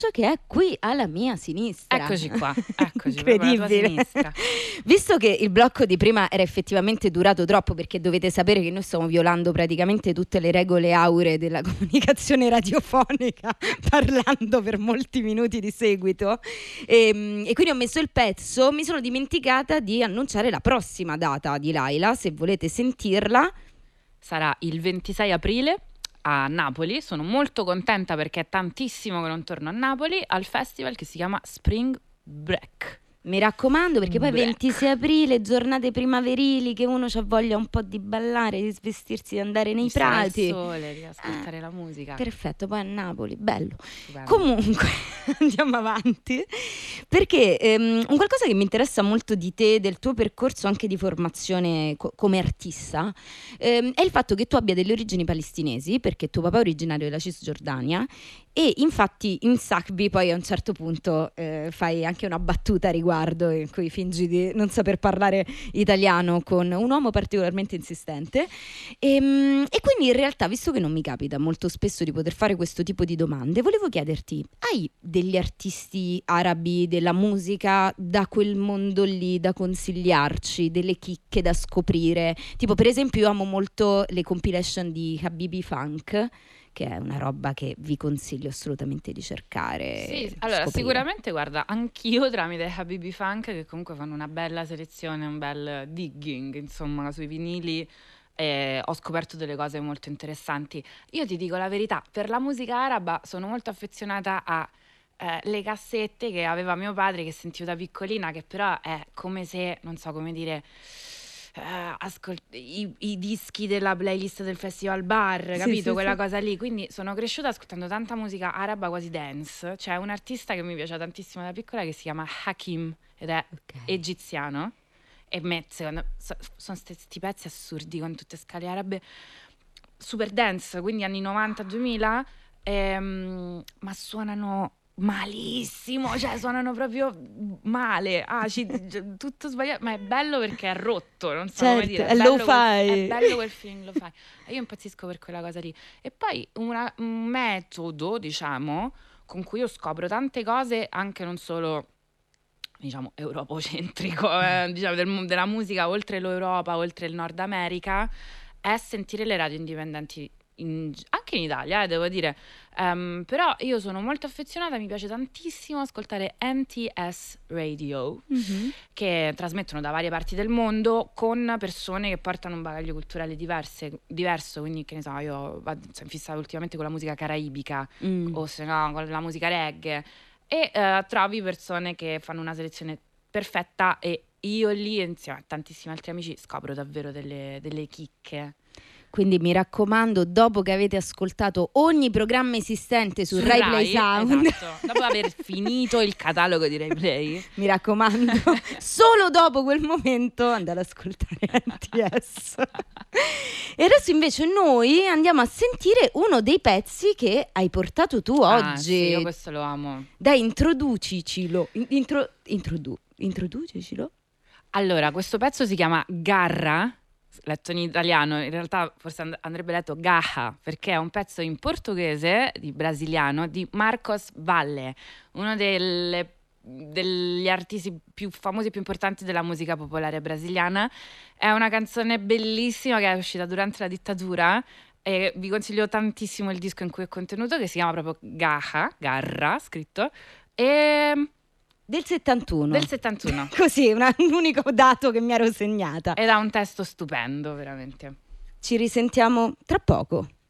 che è qui alla mia sinistra. Eccoci qua, eccoci, proprio alla tua Incredibile. sinistra. Visto che il blocco di prima era effettivamente durato troppo, perché dovete sapere che noi stiamo violando praticamente tutte le regole auree della comunicazione radiofonica parlando per molti minuti di seguito, e quindi ho messo il pezzo. Mi sono dimenticata di annunciare la prossima data di Laila, se volete sentirla. Sarà il 26 aprile a Napoli. Sono molto contenta perché è tantissimo che non torno a Napoli, al festival che si chiama Spring Break. Mi raccomando, perché poi Break. 26 aprile, giornate primaverili, che uno c'ha voglia un po' di ballare, di svestirsi, di andare nei Di stare al prati. sole, di ascoltare la musica. Perfetto, poi a Napoli, bello. Stupendo. Comunque, andiamo avanti, perché un qualcosa che mi interessa molto di te, del tuo percorso anche di formazione come artista, è il fatto che tu abbia delle origini palestinesi, perché tuo papà è originario della Cisgiordania, e infatti in Sacbi poi a un certo punto fai anche una battuta a riguardo in cui fingi di non saper parlare italiano con un uomo particolarmente insistente, e quindi in realtà, visto che non mi capita molto spesso di poter fare questo tipo di domande, volevo chiederti: hai degli artisti arabi della musica da quel mondo lì da consigliarci, delle chicche da scoprire? Tipo, per esempio, io amo molto le compilation di Habibi Funk, che è una roba che vi consiglio assolutamente di cercare. Sì, allora scoprire. sicuramente, guarda, anch'io tramite Habibi Funk, che comunque fanno una bella selezione, un bel digging, insomma, sui vinili, ho scoperto delle cose molto interessanti. Io ti dico la verità, per la musica araba sono molto affezionata a le cassette che aveva mio padre, che sentivo da piccolina, che però è come se, non so come dire, i dischi della playlist del Festival Bar, Sì, capito? sì, Quella sì. cosa lì. Quindi sono cresciuta ascoltando tanta musica araba, quasi dance. C'è un artista che mi piace tantissimo da piccola che si chiama Hakim ed è Ok. egiziano. E me, secondo sono questi pezzi assurdi con tutte scale arabe, super dance, quindi anni 90-2000, ma suonano malissimo, cioè suonano proprio male, tutto sbagliato, ma è bello perché è rotto, non so come Certo, dire, è bello lo-fi. è bello quel feeling, lo fai. E io impazzisco per quella cosa lì. E poi un metodo, diciamo, con cui io scopro tante cose, anche non solo, diciamo, europocentrico, diciamo, della musica oltre l'Europa, oltre il Nord America, è sentire le radio indipendenti anche in Italia, devo dire. Però io sono molto affezionata, mi piace tantissimo ascoltare NTS Radio, Mhm. che trasmettono da varie parti del mondo con persone che portano un bagaglio culturale diverso, quindi che ne so, io sono fissata ultimamente con la musica caraibica Mm. o se no con la musica reggae, e trovi persone che fanno una selezione perfetta, e io lì insieme a tantissimi altri amici scopro davvero delle chicche. Quindi mi raccomando, dopo che avete ascoltato ogni programma esistente su Rai Play Sound, esatto, dopo aver finito il catalogo di Rai Play, mi raccomando, solo dopo quel momento andate ad ascoltare NTS. E adesso invece noi andiamo a sentire uno dei pezzi che hai portato tu oggi. sì, io questo lo amo. Dai, introducicelo. Introducicelo. Allora, questo pezzo si chiama Garra, letto in italiano, in realtà forse andrebbe letto Gaha, perché è un pezzo in portoghese, brasiliano, di Marcos Valle, uno degli artisti più famosi e più importanti della musica popolare brasiliana. È una canzone bellissima che è uscita durante la dittatura, e vi consiglio tantissimo il disco in cui è contenuto, che si chiama proprio Garra, scritto, e Del 71. del 71. Così, un unico dato che mi ero segnata. Ed ha un testo stupendo, veramente. Ci risentiamo tra poco.